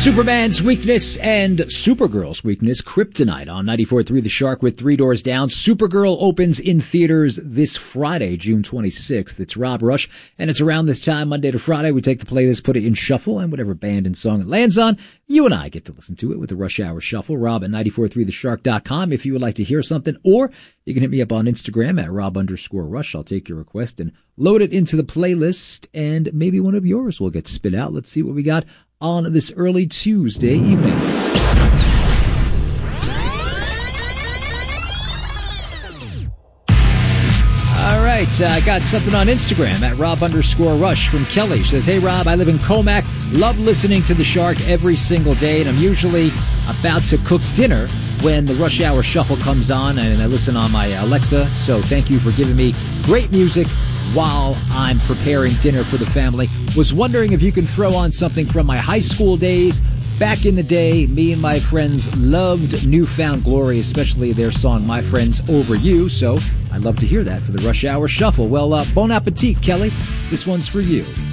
Superman's weakness and Supergirl's weakness, Kryptonite, on 94.3 The Shark with Three Doors Down. Supergirl opens in theaters this Friday, June 26th. It's Rob Rush, and it's around this time, Monday to Friday. We take the playlist, put it in shuffle, and whatever band and song it lands on, you and I get to listen to it with the Rush Hour Shuffle. Rob at 94.3theshark.com if you would like to hear something, or you can hit me up on Instagram at Rob_Rush. I'll take your request and load it into the playlist, and maybe one of yours will get spit out. Let's see what we got on this early Tuesday evening. All right, I got something on Instagram at Rob_Rush from Kelly. She says, hey Rob, I live in Comac, love listening to The Shark every single day, and I'm usually about to cook dinner when the Rush Hour Shuffle comes on, and I listen on my Alexa, so thank you for giving me great music while I'm preparing dinner for the family. Was wondering if you can throw on something from my high school days. Back in the day, me and my friends loved New Found Glory, especially their song, My Friends Over You, so I'd love to hear that for the Rush Hour Shuffle. Well, bon appetit, Kelly. This one's for you.